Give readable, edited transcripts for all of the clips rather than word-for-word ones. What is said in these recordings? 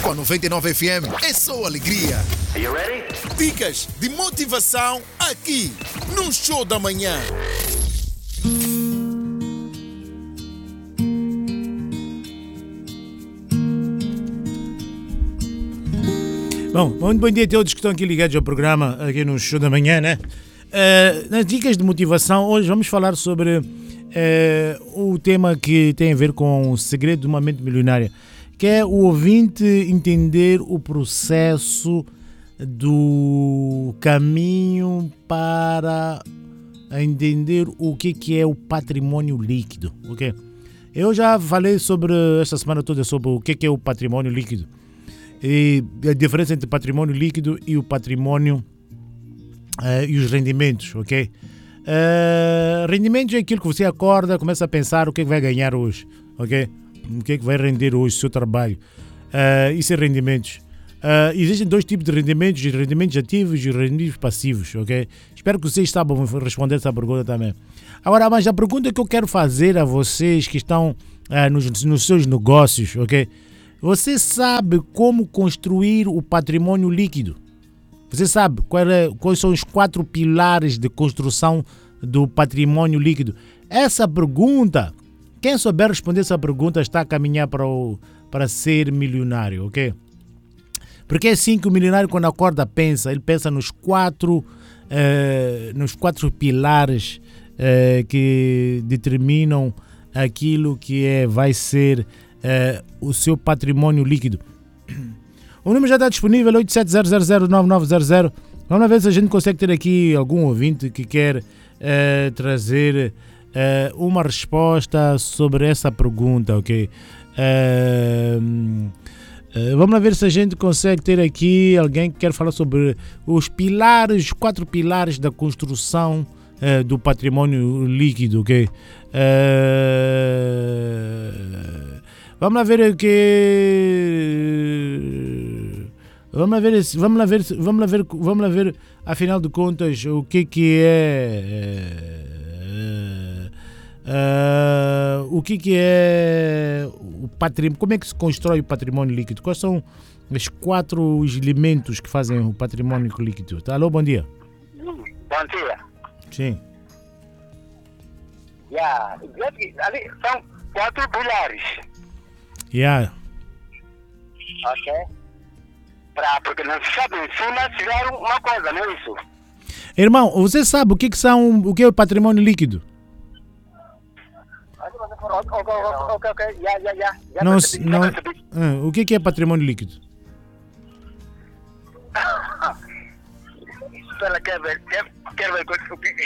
Com a 99 FM é só alegria. Are you ready? Dicas de motivação aqui no Show da Manhã. Bom, muito bom dia a todos que estão aqui ligados ao programa, aqui no Show da Manhã, né? Nas dicas de motivação, hoje vamos falar sobre o tema que tem a ver com o segredo de uma mente milionária, que é o ouvinte entender o processo do caminho para entender o que é o patrimônio líquido, ok? Eu já falei sobre esta semana toda sobre o que é o patrimônio líquido e a diferença entre patrimônio líquido e o patrimônio e os rendimentos, ok? Rendimentos é aquilo que você acorda, começa a pensar o que é que vai ganhar hoje, ok? O que é que vai render hoje o seu trabalho. Isso é rendimentos. Existem dois tipos de rendimentos, os rendimentos ativos e os rendimentos passivos, ok? Espero que vocês saibam responder essa pergunta também. Agora, mas a pergunta que eu quero fazer a vocês que estão nos seus negócios, ok? Você sabe como construir o patrimônio líquido? Você sabe quais são os 4 pilares de construção do patrimônio líquido? Essa pergunta, quem souber responder essa pergunta está a caminhar para ser milionário, ok? Porque é assim que o milionário, quando acorda, pensa. Ele pensa nos quatro pilares que determinam aquilo que vai ser o seu patrimônio líquido. O número já está disponível, 87009900. Vamos ver se a gente consegue ter aqui algum ouvinte que quer trazer uma resposta sobre essa pergunta, ok? Vamos ver se a gente consegue ter aqui alguém que quer falar sobre os 4 pilares da construção do patrimônio líquido, ok? Vamos ver o que. Vamos ver, afinal de contas, o que é o patrimônio, como é que se constrói o patrimônio líquido? Quais são os 4 elementos que fazem o patrimônio líquido? Tá, alô, bom dia. Bom dia. Sim. Ali são 4 pilares. Yeah. Ok? Porque não se sabe em cima tirar uma coisa, não é isso? Irmão, você sabe o que é o patrimônio líquido? Ok. Já Não, percebi. o que é patrimônio líquido? Espera, quer ver o que...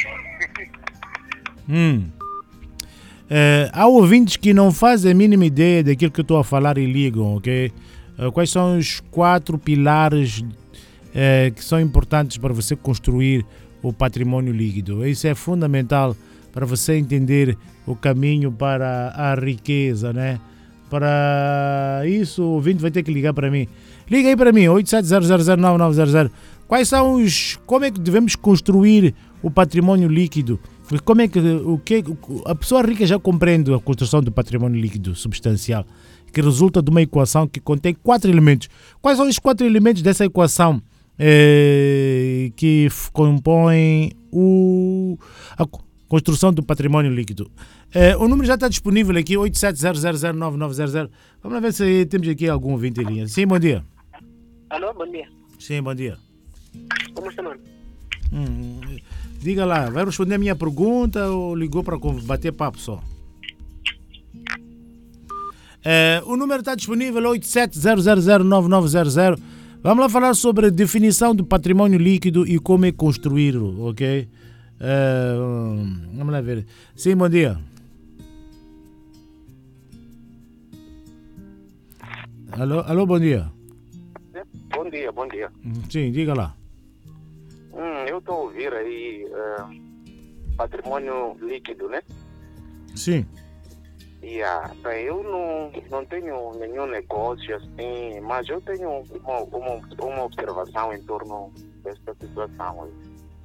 Há ouvintes que não fazem a mínima ideia daquilo que eu estou a falar e ligam, ok? Quais são os 4 pilares que são importantes para você construir o patrimônio líquido? Isso é fundamental para você entender o caminho para a riqueza, né? Para isso, o ouvinte vai ter que ligar para mim. Liga aí para mim, 87009900. Como é que devemos construir o patrimônio líquido? Como é que a pessoa rica já compreende a construção do patrimônio líquido substancial, que resulta de uma equação que contém 4 elementos. Quais são os 4 elementos dessa equação que compõem a construção do patrimônio líquido? O número já está disponível aqui, 87009900. Vamos ver se temos aqui algum ouvinte em linha. Sim, bom dia. Alô, bom dia. Sim, bom dia. Como está, mano? Diga lá, vai responder a minha pergunta ou ligou para bater papo só? O número está disponível, 87009900. Vamos lá falar sobre a definição do patrimônio líquido e como é construí-lo, ok? Vamos lá ver. Sim, bom dia. Alô, bom dia. Bom dia. Sim, diga lá. Eu estou a ouvir aí patrimônio líquido, né? Sim. Eu não tenho nenhum negócio assim, mas eu tenho uma observação em torno desta situação aí.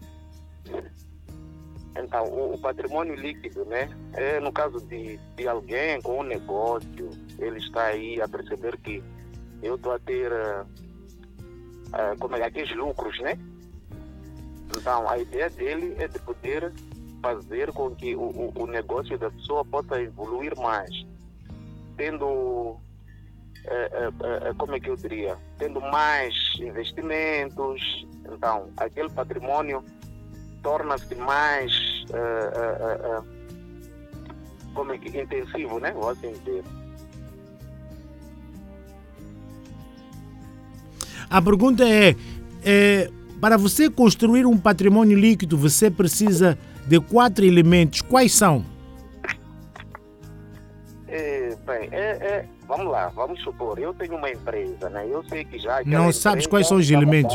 Então, o patrimônio líquido, né? No caso de alguém com um negócio, ele está aí a perceber que eu estou a ter como é, aqueles lucros, né? Então, a ideia dele é de poder fazer com que o negócio da pessoa possa evoluir mais, tendo, como é que eu diria, tendo mais investimentos. Então, aquele patrimônio torna-se mais como é que, intensivo, né? Vou assim dizer. A pergunta é, para você construir um patrimônio líquido, você precisa de 4 elementos. Quais são? Bem, vamos lá, vamos supor, eu tenho uma empresa, né? Eu sei que já... Não sabes quais são os elementos?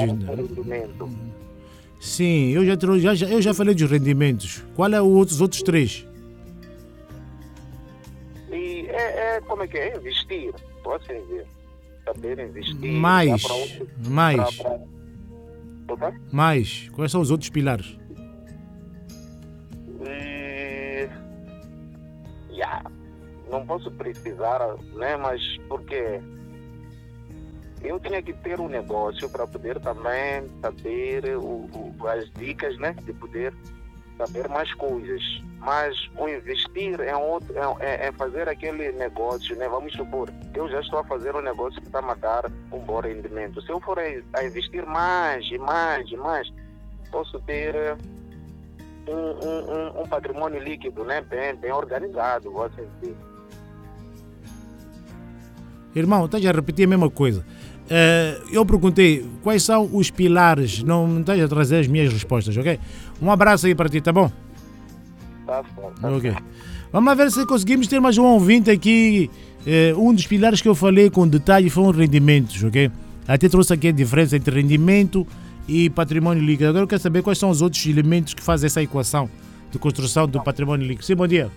Sim, eu já falei dos rendimentos. Qual é os outros 3? E como é que é? Investir, pode assim dizer. Saber investir. Mais. Opa? Mais. Quais são os outros pilares? Não posso precisar, né? Mas porque eu tinha que ter um negócio para poder também saber as dicas, né? De poder saber mais coisas. Mas o investir é fazer aquele negócio, né? Vamos supor, eu já estou a fazer um negócio que está a dar um bom rendimento. Se eu for a investir mais e mais e mais, posso ter um patrimônio líquido, né? Bem organizado, vou assim dizer. Irmão, estás a repetir a mesma coisa. Eu perguntei quais são os pilares, não estás a trazer as minhas respostas, ok? Um abraço aí para ti, tá bom? Tá bom. Ok. Vamos ver se conseguimos ter mais um ouvinte aqui. Um dos pilares que eu falei com detalhe foram os rendimentos, ok? Até trouxe aqui a diferença entre rendimento e patrimônio líquido. Agora eu quero saber quais são os outros elementos que fazem essa equação de construção do patrimônio líquido. Sim, bom dia.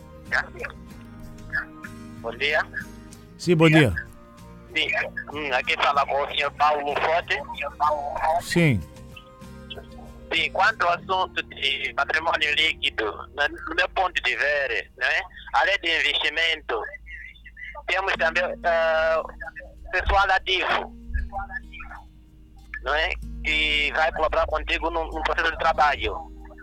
Bom dia. Sim, bom dia. Sim, aqui fala com o senhor Paulo Forte. Sim. Sim, quanto ao assunto de patrimônio líquido, no meu ponto de ver, né, além de investimento, temos também pessoal ativo, não é? Que vai colaborar contigo no processo de trabalho.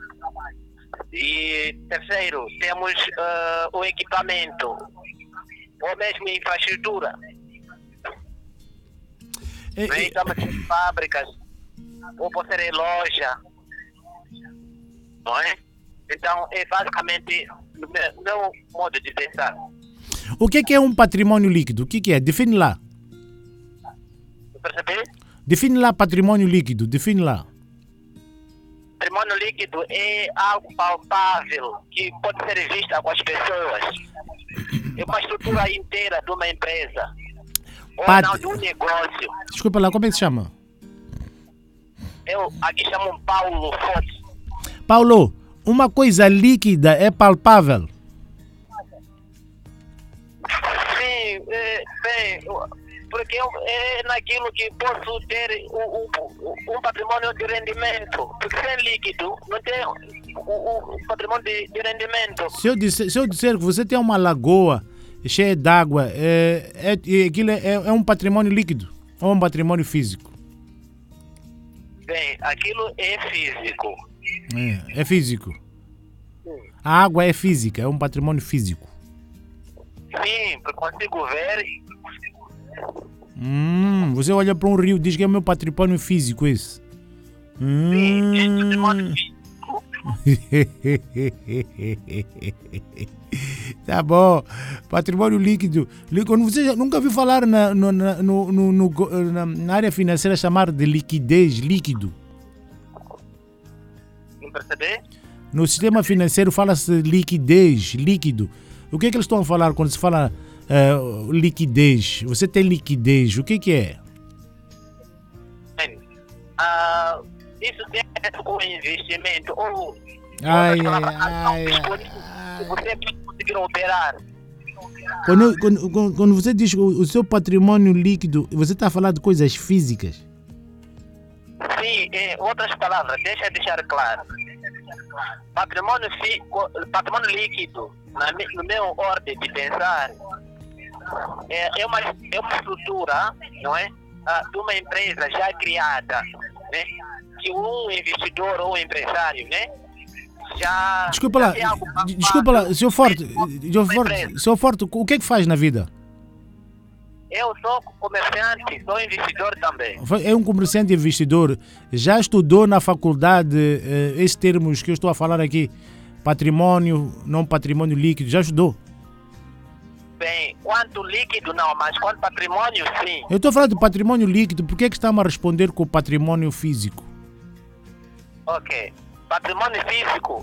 E terceiro, temos o equipamento, ou mesmo infraestrutura. Estamos em fábricas, ou pode ser em loja, não é? Então, é basicamente o meu modo de pensar. O que é um patrimônio líquido? O que é? Define lá. Percebe? Define lá patrimônio líquido, define lá. Patrimônio líquido é algo palpável, que pode ser visto com as pessoas. É uma estrutura inteira de uma empresa. Ou não, de um negócio. Desculpa lá, como é que se chama? Eu aqui chamo Paulo Forte. Paulo, uma coisa líquida é palpável? Sim, bem, porque é naquilo que posso ter um patrimônio de rendimento. Porque sem líquido não tem o patrimônio de rendimento. Se eu disser que você tem uma lagoa cheia d'água, aquilo é um patrimônio líquido ou um patrimônio físico? Bem, aquilo é físico. É físico. A água é física, é um patrimônio físico. Sim, eu consigo ver. Você olha para um rio e diz que é meu patrimônio físico esse. Sim, é patrimônio físico. Tá bom. Patrimônio líquido. Quando você nunca ouviu falar na área financeira chamar de liquidez, líquido? Não percebeu? No sistema financeiro fala-se liquidez, líquido. O que é que eles estão a falar quando se fala liquidez? Você tem liquidez, o que é? Isso tem a ver com investimento ou você conseguir operar. Quando você diz o seu patrimônio líquido, você está a falar de coisas físicas? Sim, em outras palavras, deixar claro. Patrimônio líquido, no meu ordem de pensar, é uma estrutura, não é? De uma empresa já criada, né? Que um investidor ou um empresário, né? Já Desculpa lá, Sr. Forte, Sr. Forte, o que é que faz na vida? Eu sou comerciante, sou investidor também. É um comerciante investidor. Já estudou na faculdade esses termos que eu estou a falar aqui? Patrimônio, não patrimônio líquido. Já estudou? Bem, quanto líquido não, mas quanto patrimônio, sim. Eu estou a falar de patrimônio líquido. Por que é que está-me a responder com o patrimônio físico? Ok. Patrimônio físico.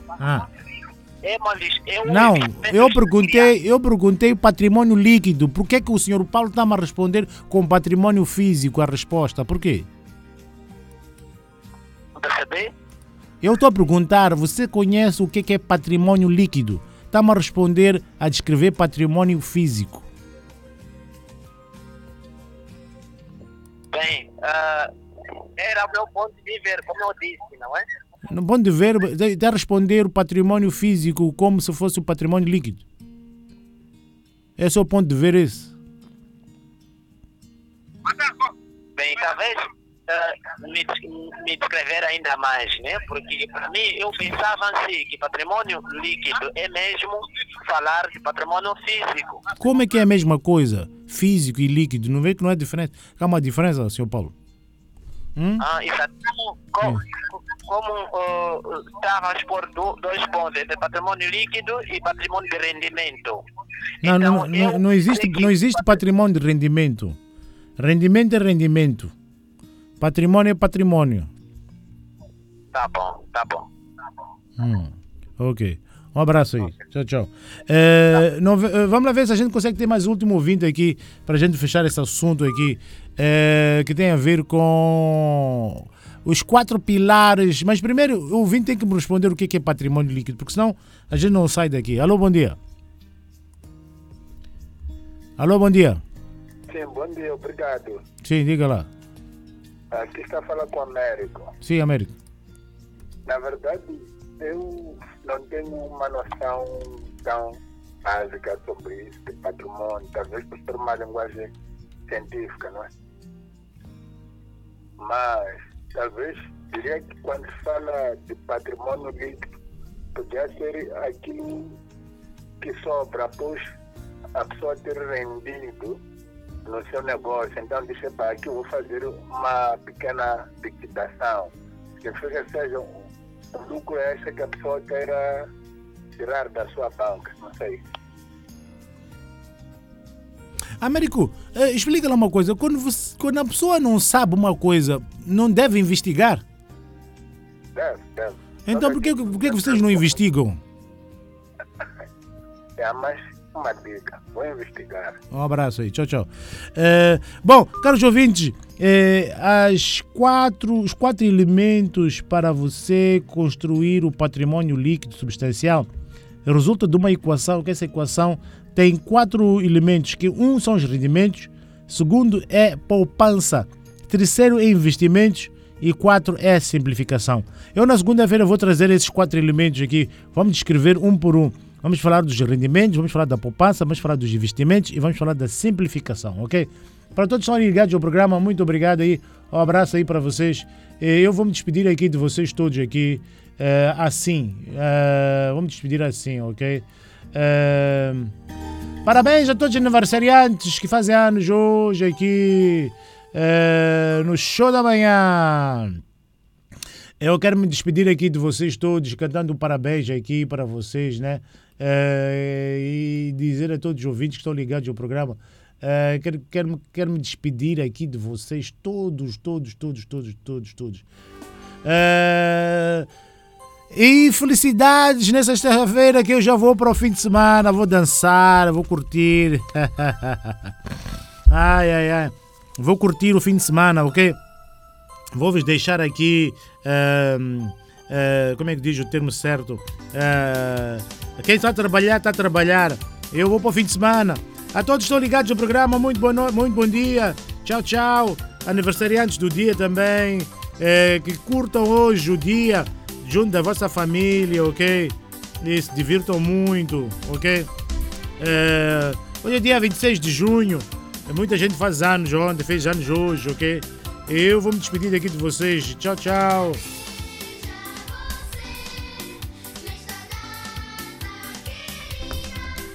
Não, eu perguntei patrimônio líquido. Por que é que o senhor Paulo está-me a responder com patrimônio físico a resposta? Por quê? Percebi? Eu estou a perguntar, você conhece o que é patrimônio líquido? Está-me a responder a descrever patrimônio físico. Bem, era o meu ponto de ver, como eu disse, não é? No ponto de ver, está a responder o patrimônio físico como se fosse o patrimônio líquido. Esse é o ponto de ver esse. Bem, talvez me descrever ainda mais, né? Porque para mim eu pensava assim, que patrimônio líquido é mesmo falar de patrimônio físico. Como é que é a mesma coisa? Físico e líquido, não vê que não é diferente? Há uma diferença, Sr. Paulo? Exato. Como estava a expor dois pontos, de patrimônio líquido e patrimônio de rendimento. Não existe patrimônio de rendimento. Rendimento é rendimento. Patrimônio é patrimônio. Tá bom. Ok. Um abraço aí. Tchau, tchau. Vamos lá ver se a gente consegue ter mais um último ouvinte aqui para a gente fechar esse assunto aqui que tem a ver com os 4 pilares. Mas primeiro o ouvinte tem que me responder o que é patrimônio líquido, porque senão a gente não sai daqui. Alô, bom dia. Alô, bom dia. Sim, bom dia, obrigado. Sim, diga lá. Aqui está falando com o Américo. Sim, Américo. Na verdade, eu não tenho uma noção tão básica sobre isso, de patrimônio, talvez por ser uma linguagem científica, não é? Mas, talvez, diria que quando se fala de patrimônio líquido, podia ser aquilo que sobra após a pessoa ter rendido no seu negócio. Então, disse, para aqui eu vou fazer uma pequena liquidação. Significa que seja um lucro extra que a pessoa queira tirar da sua banca, não sei. Américo, explica lá uma coisa. Quando a pessoa não sabe uma coisa, não deve investigar? Deve. Então por que vocês não investigam? Mas uma dica, vou investigar. Um abraço aí, tchau, tchau. Bom, caros ouvintes, os 4 elementos para você construir o patrimônio líquido substancial resulta de uma equação, que essa equação tem 4 elementos, que um são os rendimentos, segundo é poupança, terceiro é investimentos e 4 é simplificação. Eu na segunda-feira vou trazer esses 4 elementos aqui, vamos descrever um por um. Vamos falar dos rendimentos, vamos falar da poupança, vamos falar dos investimentos e vamos falar da simplificação, ok? Para todos que estão ligados ao programa, muito obrigado aí, um abraço aí para vocês. Eu vou me despedir aqui de vocês todos aqui, vou me despedir assim, ok? Parabéns a todos os aniversariantes que fazem anos hoje aqui no Show da Manhã. Eu quero me despedir aqui de vocês todos, cantando parabéns aqui para vocês, né? E dizer a todos os ouvintes que estão ligados ao programa, quero me despedir aqui de vocês todos. E felicidades nessa sexta-feira, que eu já vou para o fim de semana, vou dançar, vou curtir. Ai. Vou curtir o fim de semana, ok? Vou-vos deixar aqui, como é que diz o termo certo? Quem está a trabalhar. Eu vou para o fim de semana. A todos que estão ligados ao programa, muito bom dia. Tchau. Aniversariantes do dia também. Que curtam hoje o dia junto da vossa família, ok? E se divirtam muito, ok? Hoje é dia 26 de junho. Muita gente faz anos ontem, fez anos hoje, ok? Eu vou me despedir daqui de vocês. Tchau, tchau.